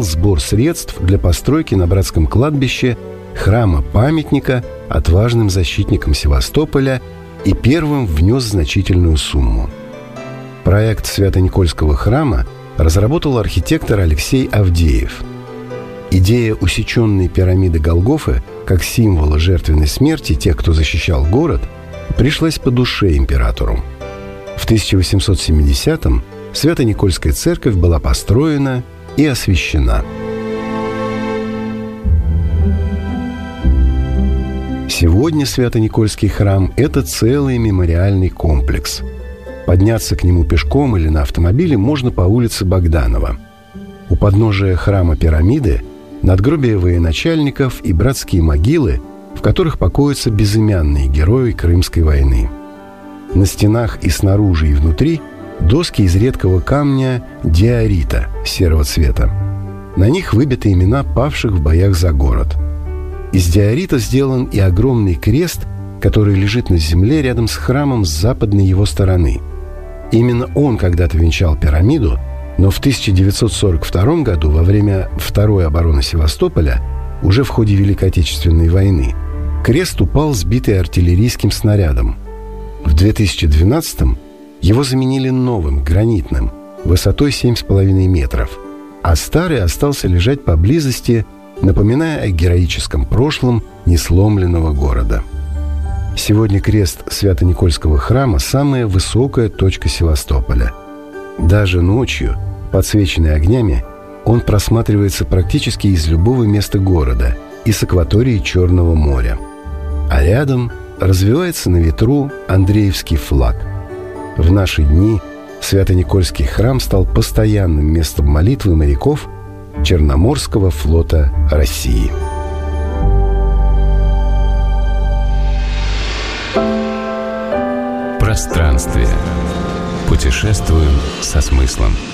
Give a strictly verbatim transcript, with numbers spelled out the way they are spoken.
сбор средств для постройки на братском кладбище храма-памятника отважным защитникам Севастополя и первым внес значительную сумму. Проект Свято-Никольского храма разработал архитектор Алексей Авдеев. Идея усеченной пирамиды Голгофы как символа жертвенной смерти тех, кто защищал город, пришлась по душе императору. В тысяча восемьсот семидесятом Свято-Никольская церковь была построена и освящена. Сегодня Свято-Никольский храм – это целый мемориальный комплекс. Подняться к нему пешком или на автомобиле можно по улице Богданова. У подножия храма пирамиды надгробия военачальников и братские могилы, в которых покоятся безымянные герои Крымской войны. На стенах и снаружи, и внутри доски из редкого камня диорита серого цвета. На них выбиты имена павших в боях за город. Из диорита сделан и огромный крест, который лежит на земле рядом с храмом с западной его стороны. Именно он когда-то венчал пирамиду, но в тысяча девятьсот сорок втором году, во время Второй обороны Севастополя, уже в ходе Великой Отечественной войны, крест упал, сбитый артиллерийским снарядом. В две тысячи двенадцатом его заменили новым, гранитным, высотой семь с половиной метров, а старый остался лежать поблизости, напоминая о героическом прошлом несломленного города. Сегодня крест Свято-Никольского храма – самая высокая точка Севастополя. Даже ночью, подсвеченный огнями, он просматривается практически из любого места города и с акватории Черного моря. А рядом развивается на ветру Андреевский флаг. В наши дни Свято-Никольский храм стал постоянным местом молитвы моряков Черноморского флота России. Пространствие. Путешествуем со смыслом.